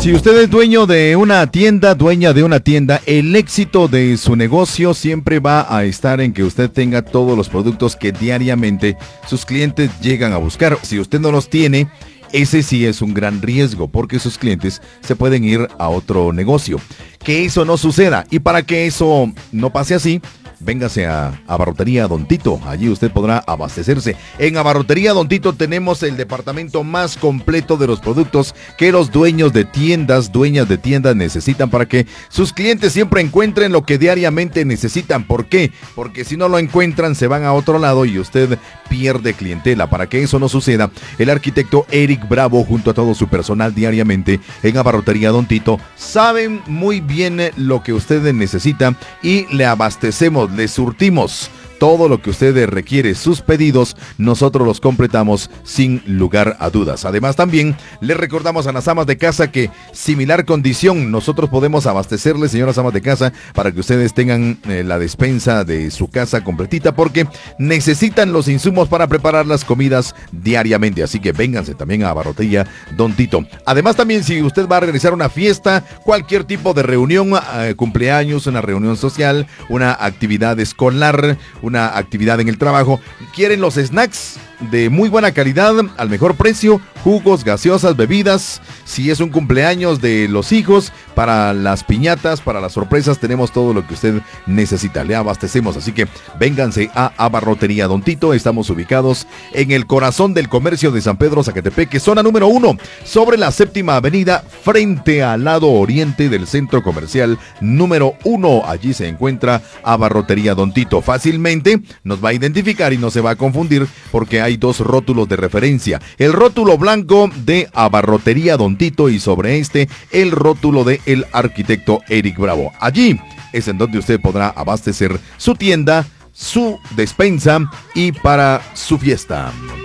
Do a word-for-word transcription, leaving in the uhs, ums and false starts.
Si usted es dueño de una tienda, dueña de una tienda, el éxito de su negocio siempre va a estar en que usted tenga todos los productos que diariamente sus clientes llegan a buscar. Si usted no los tiene, ese sí es un gran riesgo porque sus clientes se pueden ir a otro negocio. Que eso no suceda, y para que eso no pase así, véngase a Abarrotería Don Tito. Allí usted podrá abastecerse. En Abarrotería Don Tito tenemos el departamento más completo de los productos que los dueños de tiendas, dueñas de tiendas necesitan para que sus clientes siempre encuentren lo que diariamente necesitan. ¿Por qué? Porque si no lo encuentran, se van a otro lado y usted pierde clientela. Para que eso no suceda, el arquitecto Eric Bravo, junto a todo su personal diariamente en Abarrotería Don Tito, saben muy bien lo que usted necesita y le abastecemos, le surtimos todo lo que usted requiere. Sus pedidos nosotros los completamos sin lugar a dudas. Además, también le recordamos a las amas de casa que similar condición, nosotros podemos abastecerles, señoras amas de casa, para que ustedes tengan eh, la despensa de su casa completita, porque necesitan los insumos para preparar las comidas diariamente. Así que vénganse también a Abarrotería Don Tito. Además, también si usted va a realizar una fiesta, cualquier tipo de reunión, eh, cumpleaños, una reunión social, una actividad escolar, una actividad en el trabajo, quieren los snacks de muy buena calidad, al mejor precio, jugos, gaseosas, bebidas. Si es un cumpleaños de los hijos, para las piñatas, para las sorpresas, tenemos todo lo que usted necesita, le abastecemos. Así que vénganse a Abarrotería Don Tito. Estamos ubicados en el corazón del comercio de San Pedro Zacatepeque, zona número uno, sobre la séptima avenida, frente al lado oriente del centro comercial número uno. Allí se encuentra Abarrotería Don Tito. Fácilmente nos va a identificar y no se va a confundir, porque hay dos rótulos de referencia: el rótulo blanco de Abarrotería Don Tito y sobre este el rótulo de el arquitecto Eric Bravo. Allí es en donde usted podrá abastecer su tienda, su despensa y para su fiesta.